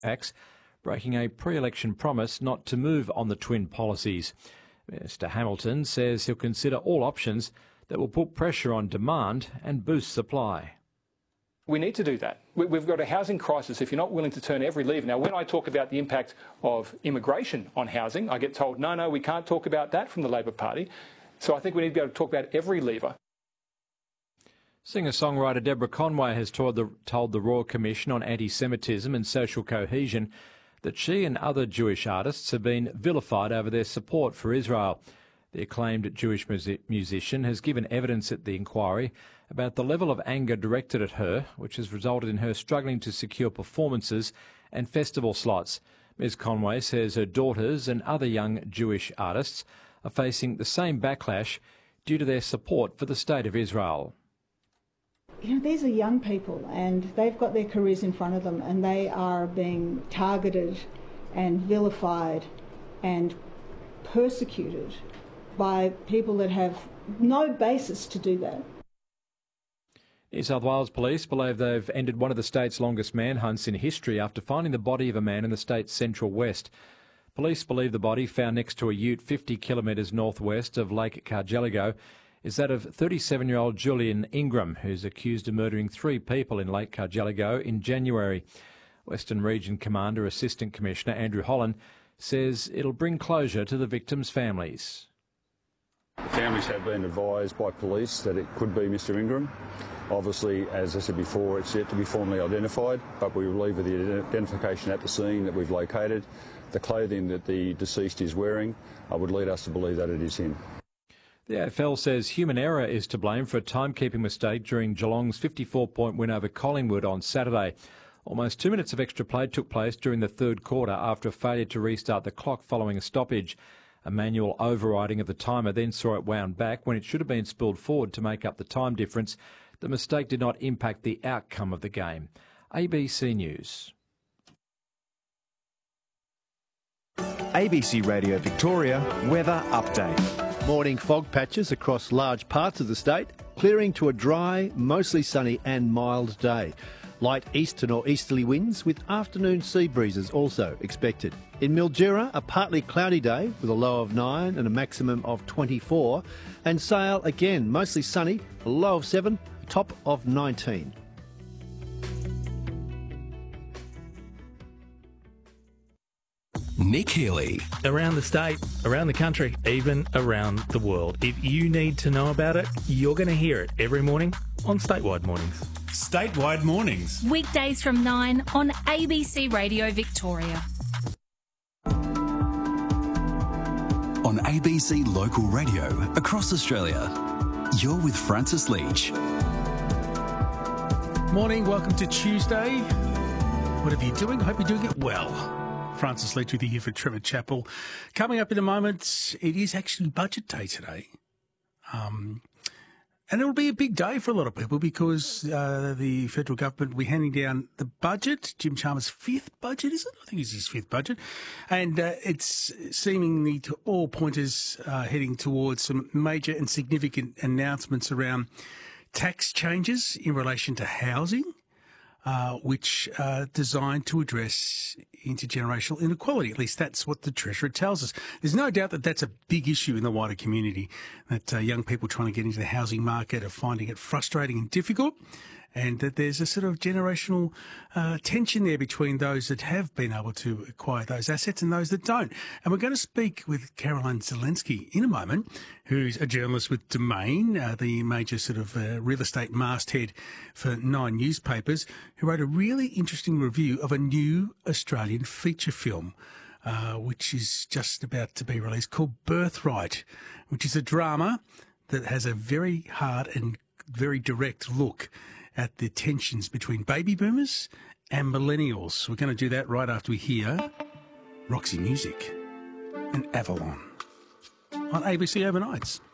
acts, breaking a pre-election promise not to move on the twin policies. Mr Hamilton says he'll consider all options that will put pressure on demand and boost supply. We need to do that. We've got a housing crisis if you're not willing to turn every lever. Now, when I talk about the impact of immigration on housing, I get told, no, we can't talk about that from the Labor Party. So I think we need to be able to talk about every lever. Singer-songwriter Deborah Conway has told the Royal Commission on Anti-Semitism and Social Cohesion that she and other Jewish artists have been vilified over their support for Israel. The acclaimed Jewish musician has given evidence at the inquiry about the level of anger directed at her, which has resulted in her struggling to secure performances and festival slots. Ms Conway says her daughters and other young Jewish artists are facing the same backlash due to their support for the State of Israel. You know, these are young people and they've got their careers in front of them, and they are being targeted and vilified and persecuted by people that have no basis to do that. New South Wales Police believe they've ended one of the state's longest manhunts in history after finding the body of a man in the state's central west. Police believe the body, found next to a ute 50 kilometres northwest of Lake Cargelligo, is that of 37-year-old Julian Ingram, who's accused of murdering 3 people in Lake Cargelligo in January. Western Region Commander Assistant Commissioner Andrew Holland says it'll bring closure to the victims' families. The families have been advised by police that it could be Mr Ingram. Obviously, as I said before, it's yet to be formally identified, but we believe with the identification at the scene that we've located, the clothing that the deceased is wearing would lead us to believe that it is him. The AFL says human error is to blame for a timekeeping mistake during Geelong's 54-point win over Collingwood on Saturday. Almost 2 minutes of extra play took place during the third quarter after a failure to restart the clock following a stoppage. A manual overriding of the timer then saw it wound back when it should have been spilled forward to make up the time difference. The mistake did not impact the outcome of the game. ABC News. ABC Radio Victoria Weather Update. Morning fog patches across large parts of the state, clearing to a dry, mostly sunny and mild day. Light east to northeasterly winds with afternoon sea breezes also expected. In Mildura, a partly cloudy day with a low of 9 and a maximum of 24. And Sale, again, mostly sunny, a low of 7, a top of 19. Nick Healy. Around the state, around the country, even around the world. If you need to know about it, you're going to hear it every morning on Statewide Mornings. Statewide Mornings. Weekdays from 9 on ABC Radio Victoria. On ABC Local Radio across Australia. You're with Francis Leach. Morning, welcome to Tuesday. Whatever you're doing, I hope you're doing it well. Francis Leach with you here for Trevor Chappell. Coming up in a moment, it is actually budget day today. And it'll be a big day for a lot of people because the federal government will be handing down the budget, Jim Chalmers' 5th budget, is it? I think it's his 5th budget. And it's seemingly to all pointers heading towards some major and significant announcements around tax changes in relation to housing, which are designed to address intergenerational inequality. At least that's what the Treasurer tells us. There's no doubt that that's a big issue in the wider community, that young people trying to get into the housing market are finding it frustrating and difficult, and that there's a sort of generational tension there between those that have been able to acquire those assets and those that don't. And we're going to speak with Caroline Zelensky in a moment, who's a journalist with Domain, the major sort of real estate masthead for 9 newspapers, who wrote a really interesting review of a new Australian feature film, which is just about to be released, called Birthright, which is a drama that has a very hard and very direct look at the tensions between baby boomers and millennials. We're going to do that right after we hear Roxy Music and Avalon on ABC Overnights.